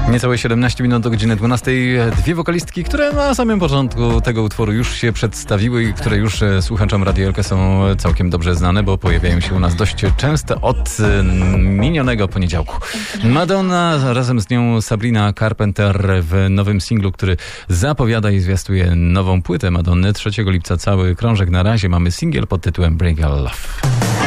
Niecałe 17 minut do godziny 12. Dwie wokalistki, które na samym początku tego utworu już się przedstawiły i które już słuchaczom Radio Elka są całkiem dobrze znane, bo pojawiają się u nas dość często od minionego poniedziałku. Madonna, razem z nią Sabrina Carpenter w nowym singlu, który zapowiada i zwiastuje nową płytę Madonny. 3 lipca cały krążek. Na razie mamy singiel pod tytułem Break Your Love.